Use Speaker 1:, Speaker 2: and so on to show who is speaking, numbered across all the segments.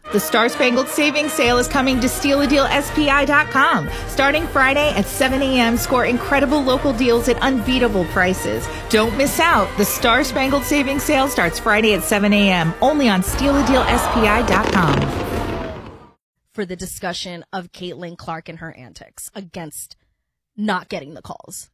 Speaker 1: The Star Spangled Savings Sale is coming to StealADealSPI.com. Starting Friday at 7 a.m., score incredible local deals at unbeatable prices. Don't miss out. The Star Spangled Savings Sale starts Friday at 7 a.m., only on StealADealSPI.com.
Speaker 2: For the discussion of Caitlin Clark and her antics against not getting the calls.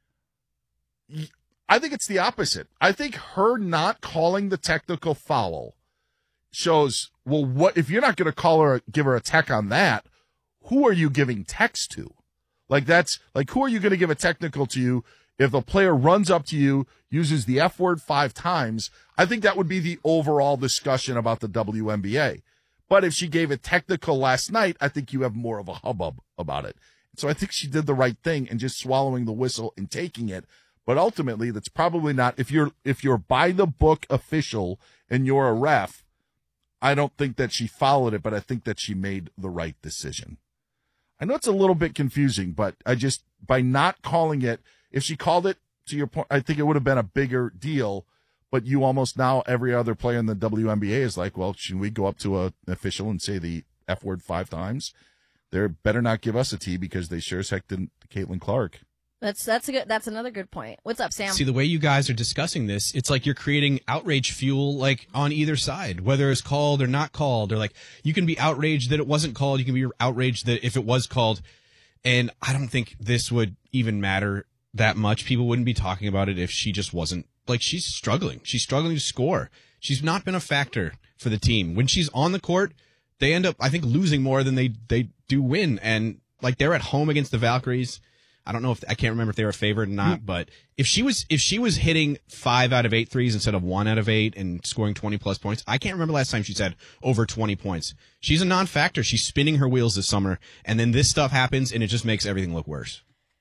Speaker 3: I think it's the opposite. I think her not calling the technical foul shows, well, what if you're not going to call her, give her a tech on that? Who are you giving techs to? Like, that's like, who are you going to give a technical to if a player runs up to you, uses the F word 5 times? I think that would be the overall discussion about the WNBA. But if she gave a technical last night, I think you have more of a hubbub about it. So I think she did the right thing and just swallowing the whistle and taking it. But ultimately, that's probably not, if you're by the book official and you're a ref, I don't think that she followed it, but I think that she made the right decision. I know it's a little bit confusing, but by not calling it, if she called it, to your point, I think it would have been a bigger deal, but you almost now, every other player in the WNBA is like, well, should we go up to an official and say the F word 5 times? They better not give us a T because they sure as heck didn't Caitlin Clark.
Speaker 2: That's another good point. What's up, Sam?
Speaker 4: See, the way you guys are discussing this, it's like you're creating outrage fuel, like, on either side, whether it's called or not called, or like, you can be outraged that it wasn't called. You can be outraged that if it was called. And I don't think this would even matter that much. People wouldn't be talking about it if she just wasn't, like, she's struggling. She's struggling to score. She's not been a factor for the team. When she's on the court, they end up, I think, losing more than they do win. And like, they're at home against the Valkyries. I don't know I can't remember if they were favored or not, but if she was hitting 5 out of 8 threes instead of 1 out of 8 and scoring 20 plus points, I can't remember last time she's had over 20 points. She's a non-factor. She's spinning her wheels this summer, and then this stuff happens, and it just makes everything look worse.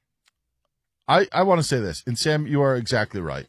Speaker 3: I want to say this, and Sam, you are exactly right.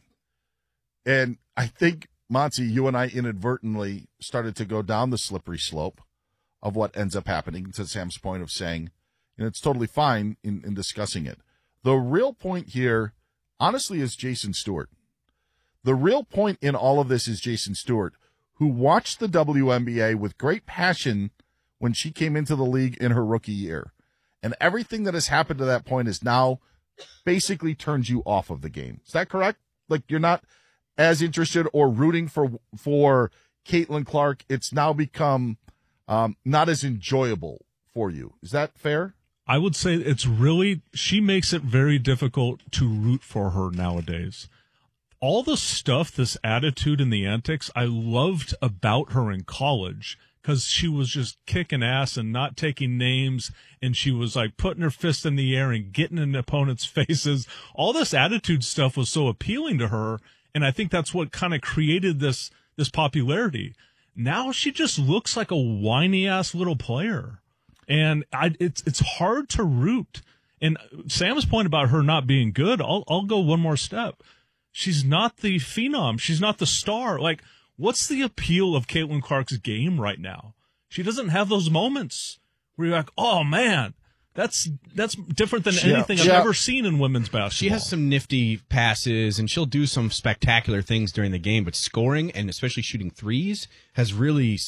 Speaker 3: And I think, Monty, you and I inadvertently started to go down the slippery slope of what ends up happening, to Sam's point of saying, and it's totally fine in discussing it. The real point here, honestly, is Jason Stewart. The real point in all of this is Jason Stewart, who watched the WNBA with great passion when she came into the league in her rookie year. And everything that has happened to that point is now basically turns you off of the game. Is that correct? Like, you're not as interested or rooting for Caitlin Clark. It's now become not as enjoyable for you. Is that fair?
Speaker 5: I would say she makes it very difficult to root for her nowadays. All the stuff, this attitude and the antics, I loved about her in college because she was just kicking ass and not taking names, and she was like putting her fist in the air and getting in opponents' faces. All this attitude stuff was so appealing to her, and I think that's what kind of created this popularity. Now she just looks like a whiny-ass little player. And it's hard to root. And Sam's point about her not being good, I'll go one more step. She's not the phenom. She's not the star. Like, what's the appeal of Caitlin Clark's game right now? She doesn't have those moments where you're like, oh man, that's different than anything I've ever seen in women's basketball.
Speaker 4: She has some nifty passes, and she'll do some spectacular things during the game, but scoring, and especially shooting threes, has really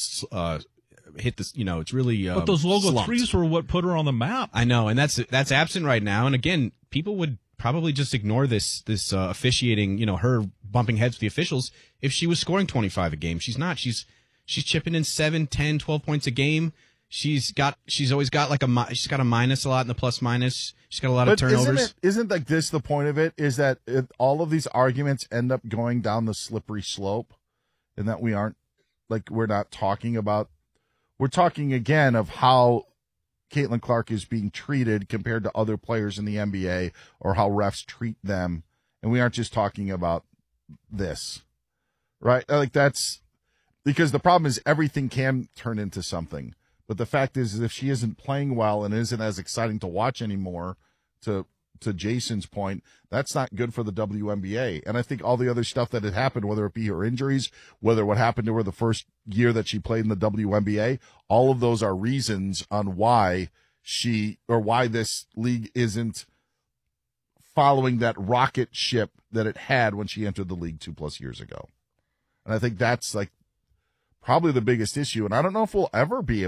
Speaker 4: hit this, it's really
Speaker 5: but those logo
Speaker 4: slumped.
Speaker 5: Threes were what put her on the map.
Speaker 4: I know, and that's absent right now. And again, people would probably just ignore this officiating, her bumping heads with the officials if she was scoring 25 a game. She's not. She's chipping in 7, 10, 12 points a game. She's always got she's got a minus a lot in the plus minus. She's got a lot of turnovers.
Speaker 3: Isn't like this the point of it? Is that all of these arguments end up going down the slippery slope, and that we're not talking about. We're talking again of how Caitlin Clark is being treated compared to other players in the NBA, or how refs treat them. And we aren't just talking about this, right? Like, that's because the problem is everything can turn into something. But the fact is if she isn't playing well and isn't as exciting to watch anymore, to Jason's point, that's not good for the WNBA. And I think all the other stuff that had happened, whether it be her injuries, whether what happened to her the first year that she played in the WNBA, all of those are reasons on why this league isn't following that rocket ship that it had when she entered the league 2+ years ago. And I think that's like probably the biggest issue. And I don't know if we'll ever be